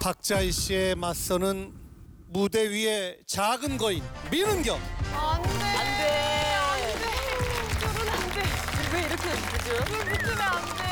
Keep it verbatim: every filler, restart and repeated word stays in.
박자희 씨에 맞서는 무대 위의 작은 거인 민은경. 안 돼. 안 돼. 안 돼. 저는 안 돼. 왜 이렇게 해주죠? 불 붙으면 안 돼.